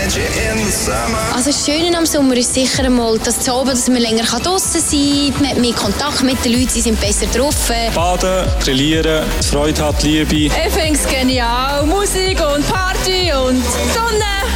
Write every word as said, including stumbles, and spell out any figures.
Also das Schöne am Sommer ist sicher einmal, dass, zu oben, dass man länger draussen sein kann, man hat mehr Kontakt mit den Leuten, sie sind besser drauf. Baden, grillieren, Freude hat, Liebe. Ich finde es genial. Musik und Party und Sonne.